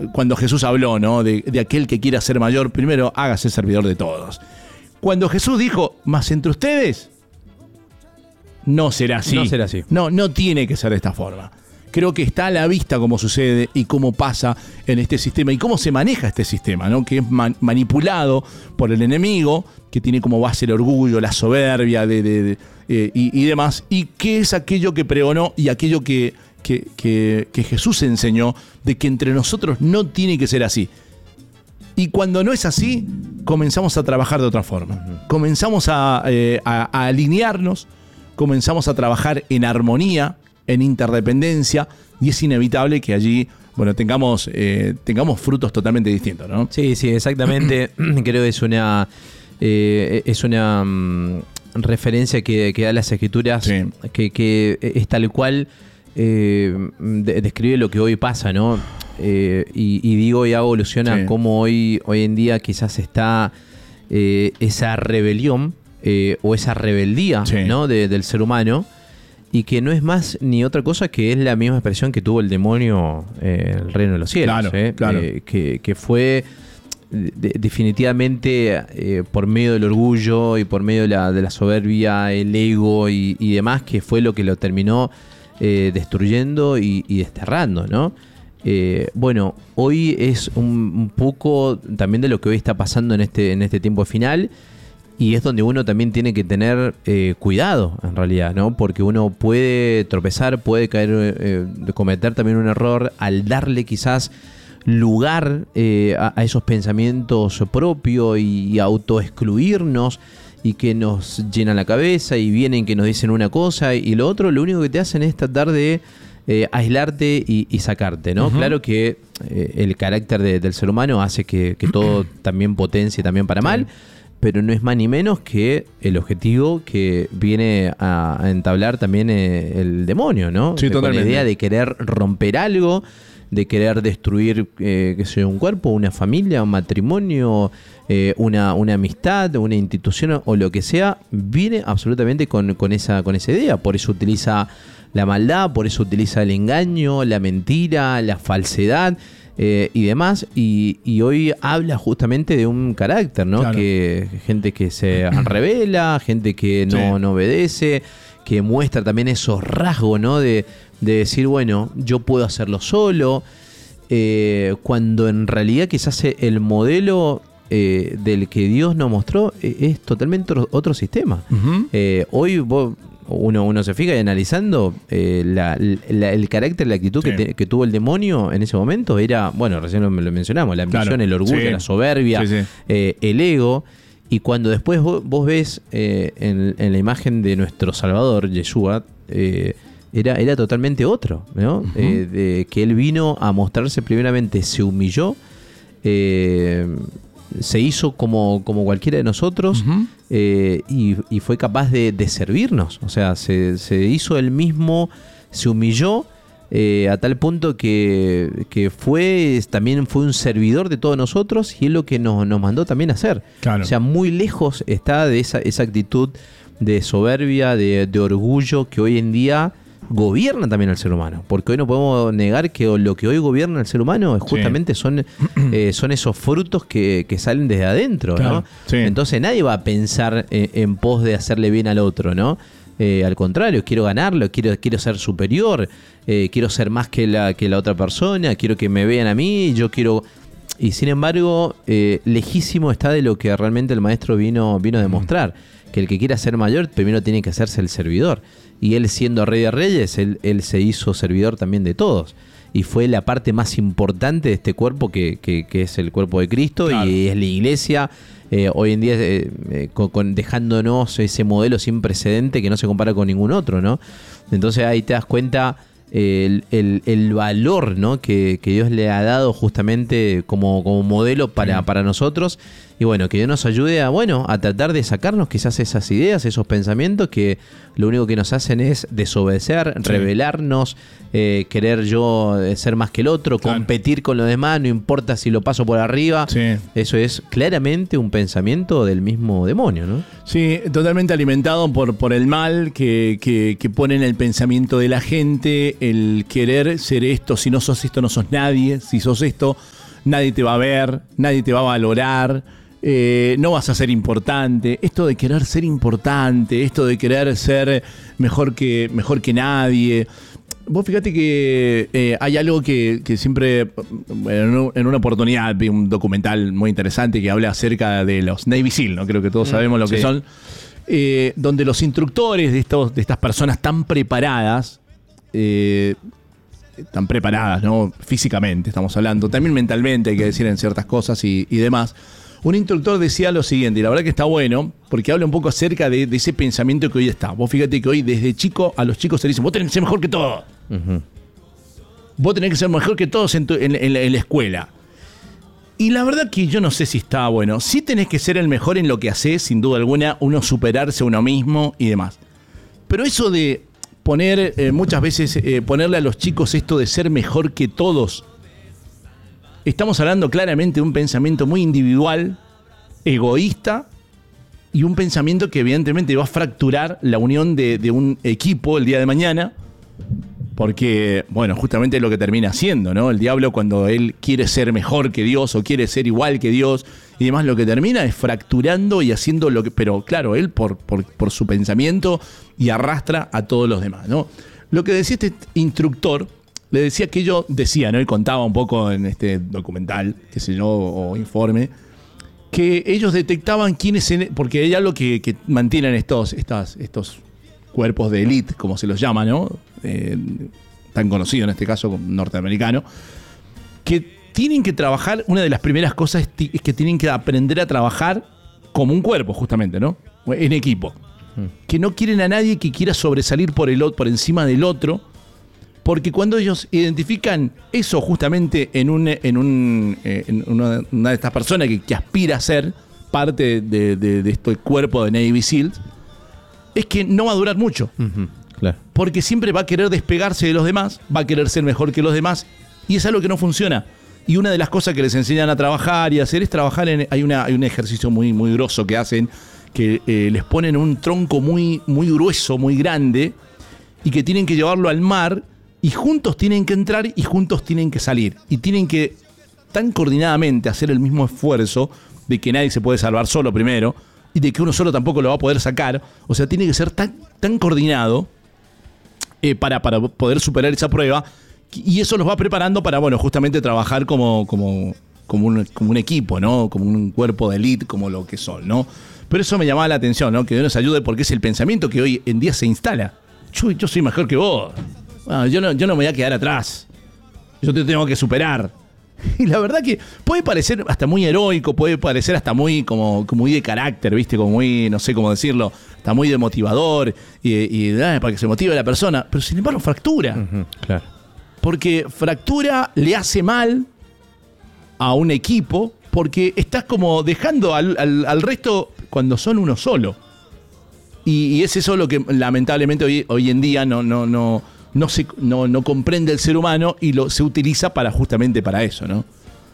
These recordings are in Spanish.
cuando Jesús habló, ¿no? De aquel que quiera ser mayor, primero hágase servidor de todos. Cuando Jesús dijo, mas entre ustedes, no será así. No será así. No tiene que ser de esta forma. Creo que está a la vista cómo sucede y cómo pasa en este sistema y cómo se maneja este sistema, ¿no? Que es manipulado por el enemigo, que tiene como base el orgullo, la soberbia y demás, y que es aquello que pregonó y aquello que Jesús enseñó, de que entre nosotros no tiene que ser así. Y cuando no es así, comenzamos a trabajar de otra forma. Comenzamos a alinearnos, comenzamos a trabajar en armonía, en interdependencia, y es inevitable que allí, bueno, tengamos frutos totalmente distintos, ¿no? Sí, exactamente. Creo que es una referencia que da las Escrituras, sí, que es tal cual describe lo que hoy pasa, ¿no? Y digo y hago alusión a cómo hoy en día quizás está esa rebelión o esa rebeldía, sí, ¿no? del ser humano, y que no es más ni otra cosa que es la misma expresión que tuvo el demonio en el reino de los cielos. Claro. Que fue definitivamente por medio del orgullo y por medio de la soberbia, el ego y demás, que fue lo que lo terminó destruyendo y desterrando, ¿no? Bueno, hoy es un poco también de lo que hoy está pasando en este tiempo final, y es donde uno también tiene que tener cuidado, en realidad, ¿no? Porque uno puede tropezar, puede caer, cometer también un error al darle quizás lugar a esos pensamientos propios y autoexcluirnos, y que nos llenan la cabeza y vienen que nos dicen una cosa y lo otro. Lo único que te hacen es tratar de aislarte y sacarte, ¿no? Uh-huh. Claro que el carácter del ser humano hace que todo también potencie también para mal, pero no es más ni menos que el objetivo que viene a entablar también el demonio, ¿no? Sí, con la idea de querer romper algo, de querer destruir un cuerpo, una familia, un matrimonio, una amistad, una institución o lo que sea, viene absolutamente con esa idea. Por eso utiliza la maldad, por eso utiliza el engaño, la mentira, la falsedad y demás. Y hoy habla justamente de un carácter, ¿no? Claro. Que gente que se revela, gente que no obedece, que muestra también esos rasgos, ¿no? De decir, bueno, yo puedo hacerlo solo, cuando en realidad quizás el modelo del que Dios nos mostró es totalmente otro sistema. Uh-huh. Hoy uno se fija y analizando el carácter, la actitud que tuvo el demonio en ese momento era, bueno, recién lo mencionamos, la ambición, claro, el orgullo, la soberbia, el ego. Y cuando después vos ves en la imagen de nuestro Salvador, Yeshua, era totalmente otro, ¿no? Uh-huh. Que él vino a mostrarse primeramente, se humilló, se hizo como cualquiera de nosotros, uh-huh, y fue capaz de servirnos. O sea, se hizo él mismo, se humilló a tal punto que también fue un servidor de todos nosotros, y es lo que nos mandó también a hacer. Claro. O sea, muy lejos está de esa actitud de soberbia, de orgullo que hoy en día gobierna también al ser humano, porque hoy no podemos negar que lo que hoy gobierna al ser humano justamente son esos frutos que salen desde adentro, claro, ¿no? Sí. Entonces nadie va a pensar en pos de hacerle bien al otro, ¿no? Al contrario, quiero ganarlo, quiero ser superior, quiero ser más que la otra persona, quiero que me vean a mí, yo quiero. Y sin embargo, lejísimo está de lo que realmente el maestro vino a demostrar, que el que quiera ser mayor primero tiene que hacerse el servidor. Y él, siendo rey de reyes, él se hizo servidor también de todos. Y fue la parte más importante de este cuerpo que es el cuerpo de Cristo, claro, y es la iglesia. Hoy en día dejándonos ese modelo sin precedente que no se compara con ningún otro, ¿no? Entonces ahí te das cuenta el valor, ¿no? que Dios le ha dado justamente como modelo para nosotros. Y Y bueno, que Dios nos ayude a tratar de sacarnos quizás esas ideas, esos pensamientos que lo único que nos hacen es desobedecer, rebelarnos, querer yo ser más que el otro, competir con los demás, no importa si lo paso por arriba. Sí. Eso es claramente un pensamiento del mismo demonio, ¿no? Sí, totalmente alimentado por el mal que pone en el pensamiento de la gente, el querer ser esto, si no sos esto no sos nadie, si sos esto nadie te va a ver, nadie te va a valorar. No vas a ser importante, esto de querer ser importante, esto de querer ser mejor que nadie. Vos fíjate que hay algo que siempre, bueno, en una oportunidad vi un documental muy interesante que habla acerca de los Navy SEAL, ¿no? Creo que todos sabemos lo que son, donde los instructores de estas personas tan preparadas, ¿no? Físicamente estamos hablando, también mentalmente hay que decir en ciertas cosas y demás. Un instructor decía lo siguiente, y la verdad que está bueno, porque habla un poco acerca de ese pensamiento que hoy está. Vos fíjate que hoy desde chico a los chicos se les dice, vos tenés que ser mejor que todos. Uh-huh. Vos tenés que ser mejor que todos en la escuela. Y la verdad que yo no sé si está bueno. Sí tenés que ser el mejor en lo que hacés, sin duda alguna, uno superarse a uno mismo y demás. Pero eso de poner, muchas veces, ponerle a los chicos esto de ser mejor que todos, estamos hablando claramente de un pensamiento muy individual, egoísta, y un pensamiento que evidentemente va a fracturar la unión de un equipo el día de mañana, porque, bueno, justamente es lo que termina haciendo, ¿no? El diablo, cuando él quiere ser mejor que Dios o quiere ser igual que Dios y demás, lo que termina es fracturando y haciendo lo que... Pero claro, él por su pensamiento y arrastra a todos los demás, ¿no? Lo que decía este instructor... Le decía que yo decía, ¿no? Y contaba un poco en este documental, qué sé yo, o informe, que ellos detectaban quiénes... Porque hay algo que mantienen estos cuerpos de élite, como se los llama, ¿no? Tan conocido en este caso, norteamericano, que tienen que trabajar, una de las primeras cosas es que tienen que aprender a trabajar como un cuerpo, justamente, ¿no? En equipo. Que no quieren a nadie que quiera sobresalir por encima del otro, porque cuando ellos identifican eso justamente en una de estas personas que aspira a ser parte de este cuerpo de Navy SEALs, es que no va a durar mucho. Uh-huh, claro. Porque siempre va a querer despegarse de los demás, va a querer ser mejor que los demás, y es algo que no funciona. Y una de las cosas que les enseñan a trabajar y a hacer es trabajar hay un ejercicio muy, muy grosso que hacen, que les ponen un tronco muy, muy grueso, muy grande, y que tienen que llevarlo al mar, y juntos tienen que entrar y juntos tienen que salir. Y tienen que tan coordinadamente hacer el mismo esfuerzo de que nadie se puede salvar solo primero y de que uno solo tampoco lo va a poder sacar. O sea, tiene que ser tan coordinado para poder superar esa prueba. Y eso los va preparando para, bueno, justamente trabajar como un equipo, ¿no? Como un cuerpo de élite, como lo que son, ¿no? Pero eso me llamaba la atención, ¿no? Que Dios nos ayude, porque es el pensamiento que hoy en día se instala. Yo soy mejor que vos. Bueno, yo no me voy a quedar atrás. Yo te tengo que superar. Y la verdad que puede parecer hasta muy heroico, puede parecer hasta muy como muy de carácter, ¿viste? Como muy, no sé cómo decirlo, está muy de motivador y para que se motive la persona. Pero sin embargo fractura. Uh-huh, claro. Porque fractura le hace mal a un equipo, porque estás como dejando al resto cuando son uno solo. Y es eso lo que lamentablemente hoy en día no comprende el ser humano y se utiliza justamente para eso, ¿no?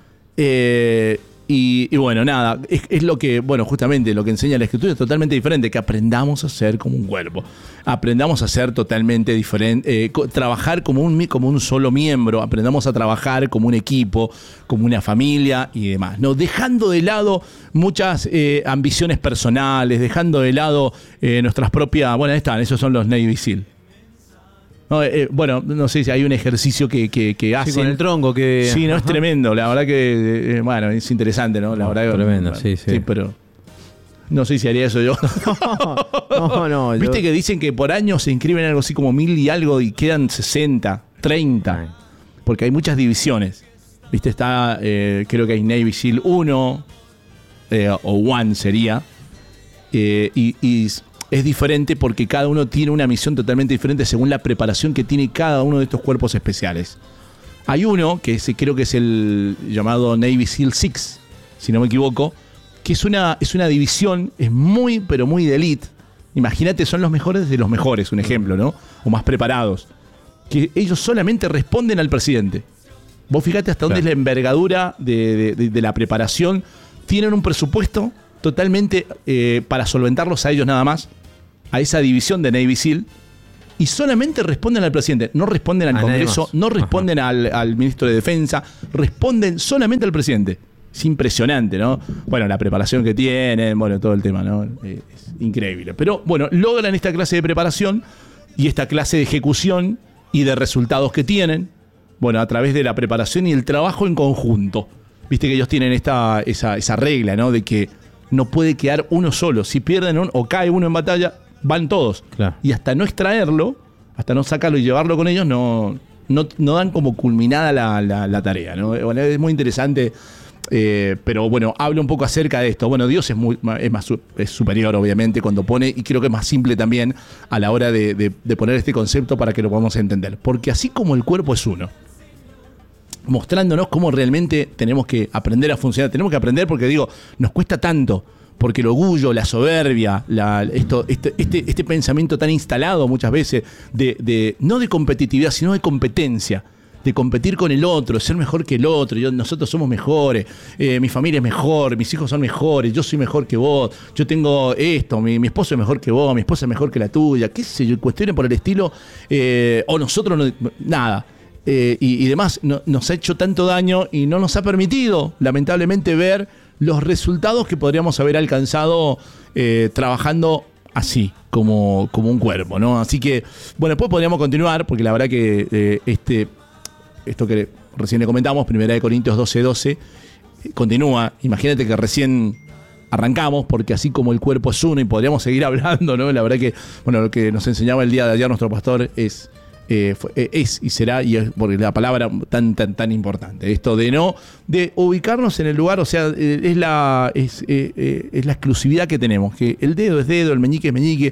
Y bueno, nada, es lo que, bueno, justamente lo que enseña la Escritura es totalmente diferente, que aprendamos a ser como un cuerpo, aprendamos a ser totalmente diferente, trabajar como un solo miembro, aprendamos a trabajar como un equipo, como una familia y demás, ¿no? Dejando de lado muchas ambiciones personales, dejando de lado nuestras propias, bueno, ahí están, esos son los Navy SEAL. No, bueno, no sé si hay un ejercicio que hacen. Sí, con el tronco que... Sí, no, es tremendo. La verdad que, bueno, es interesante, ¿no? La verdad que, tremendo, bueno, sí, pero no sé si haría eso yo. No. Viste que dicen que por año se inscriben algo así como 1000 y algo y quedan 60, 30. Porque hay muchas divisiones. Viste, está, creo que hay Navy SEAL 1 o 1 sería. Y es diferente porque cada uno tiene una misión totalmente diferente según la preparación que tiene cada uno de estos cuerpos especiales. Hay uno que creo que es el llamado Navy SEAL 6, si no me equivoco, que es una división, es muy, pero muy de élite. Imagínate, son los mejores de los mejores, un ejemplo, ¿no? O más preparados. Que ellos solamente responden al presidente. Vos fíjate hasta dónde es la envergadura de la preparación. Tienen un presupuesto totalmente para solventarlos a ellos nada más, a esa división de Navy SEAL, y solamente responden al presidente. No responden al Congreso, no responden al ministro de Defensa, responden solamente al presidente. Es impresionante, ¿no? Bueno, la preparación que tienen, bueno, todo el tema, ¿no? Es increíble. Pero, bueno, logran esta clase de preparación y esta clase de ejecución y de resultados que tienen, bueno, a través de la preparación y el trabajo en conjunto. Viste que ellos tienen esa regla, ¿no? De que no puede quedar uno solo. Si pierden o cae uno en batalla, van todos. Claro. Y hasta no extraerlo, hasta no sacarlo y llevarlo con ellos, no dan como culminada la tarea, ¿no? Bueno, es muy interesante. Pero bueno, habla un poco acerca de esto. Bueno, Dios es superior, obviamente, cuando pone, y creo que es más simple también a la hora de poner este concepto para que lo podamos entender. Porque así como el cuerpo es uno, mostrándonos cómo realmente tenemos que aprender a funcionar, tenemos que aprender porque digo, nos cuesta tanto, porque el orgullo, la soberbia, este pensamiento tan instalado muchas veces no de competitividad, sino de competencia, de competir con el otro, ser mejor que el otro, nosotros somos mejores, mi familia es mejor, mis hijos son mejores, yo soy mejor que vos, yo tengo esto, mi esposo es mejor que vos, mi esposa es mejor que la tuya, qué sé yo, cuestiones por el estilo, o nosotros nada. Y demás, nos ha hecho tanto daño y no nos ha permitido, lamentablemente, ver los resultados que podríamos haber alcanzado trabajando así, como un cuerpo, ¿no? Así que, bueno, después podríamos continuar, porque la verdad que esto que recién le comentamos, 1 Corintios 12:12, continúa. Imagínate que recién arrancamos, porque así como el cuerpo es uno, y podríamos seguir hablando, ¿no? La verdad que, bueno, lo que nos enseñaba el día de ayer nuestro pastor es y será, y es porque la palabra tan importante, esto de ubicarnos en el lugar, o sea, es la exclusividad que tenemos, que el dedo es dedo, el meñique es meñique.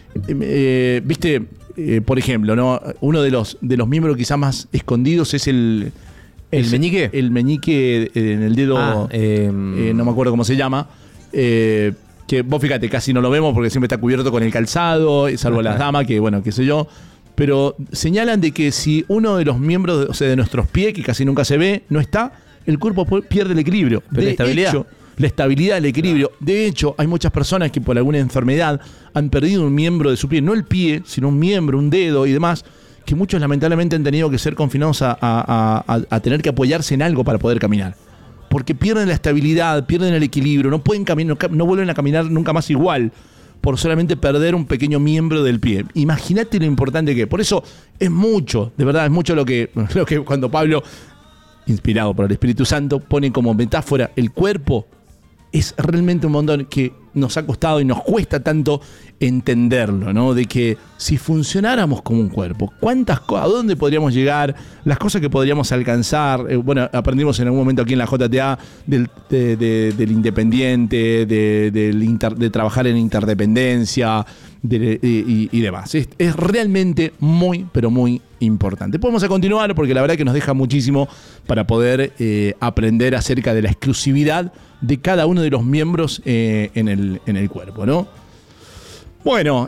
Viste, por ejemplo, ¿no? Uno de los miembros quizás más escondidos es el meñique. El meñique en el dedo, no me acuerdo cómo se llama. Que vos fíjate, casi no lo vemos porque siempre está cubierto con el calzado, salvo las damas, que bueno, qué sé yo. Pero señalan de que si uno de los miembros, o sea, de nuestros pies, que casi nunca se ve, no está, el cuerpo pierde el equilibrio. Pero la estabilidad. La estabilidad, el equilibrio. De hecho, hay muchas personas que por alguna enfermedad han perdido un miembro de su pie, no el pie, sino un miembro, un dedo y demás, que muchos lamentablemente han tenido que ser confinados a tener que apoyarse en algo para poder caminar. Porque pierden la estabilidad, pierden el equilibrio, no pueden caminar, no vuelven a caminar nunca más igual, por solamente perder un pequeño miembro del pie. Imagínate lo importante que es. Por eso es mucho, de verdad, es mucho lo que cuando Pablo, inspirado por el Espíritu Santo, pone como metáfora el cuerpo. Es realmente un montón que nos ha costado y nos cuesta tanto entenderlo, ¿no? De que si funcionáramos como un cuerpo, ¿a dónde podríamos llegar? Las cosas que podríamos alcanzar. Bueno, aprendimos en algún momento aquí en la JTA del independiente, de trabajar en interdependencia y demás. Es realmente muy, pero muy importante. Podemos continuar porque la verdad que nos deja muchísimo para poder aprender acerca de la exclusividad de cada uno de los miembros en el cuerpo, ¿no? Bueno,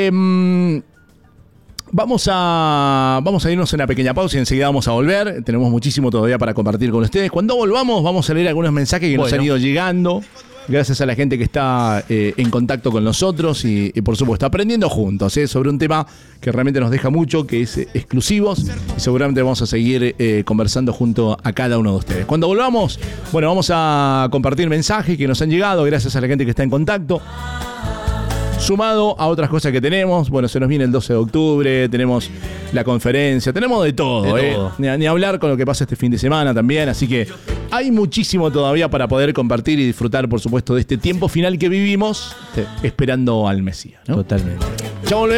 vamos a irnos en una pequeña pausa y enseguida vamos a volver. Tenemos muchísimo todavía para compartir con ustedes. Cuando volvamos vamos a leer algunos mensajes que nos han ido llegando. Gracias a la gente que está en contacto con nosotros y por supuesto aprendiendo juntos sobre un tema que realmente nos deja mucho, que es exclusivos, y seguramente vamos a seguir conversando junto a cada uno de ustedes. Cuando volvamos, bueno, vamos a compartir mensajes que nos han llegado gracias a la gente que está en contacto, sumado a otras cosas que tenemos. Bueno, se nos viene el 12 de octubre, tenemos la conferencia, tenemos de todo. Ni hablar con lo que pasa este fin de semana también, así que hay muchísimo todavía para poder compartir y disfrutar, por supuesto, de este tiempo final que vivimos, esperando al Mesías, ¿no? Totalmente. Ya volvemos.